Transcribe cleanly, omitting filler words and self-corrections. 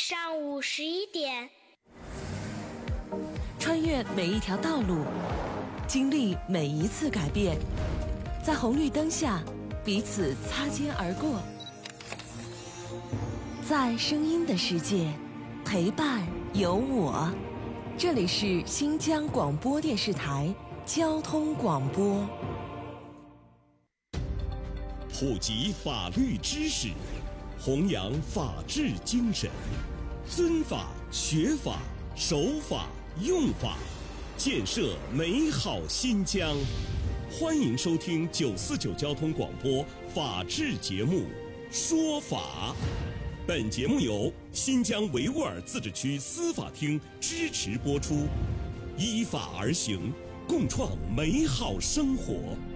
上午11点。 穿越每一条道路，经历每一次改变，在红绿灯下彼此擦肩而过，在声音的世界陪伴有我。这里是新疆广播电视台交通广播。 普及法律知识，弘扬法治精神，尊法、学法、守法、用法，建设美好新疆。欢迎收听949交通广播法治节目《说法》。本节目由新疆维吾尔自治区司法厅支持播出，依法而行，共创美好生活。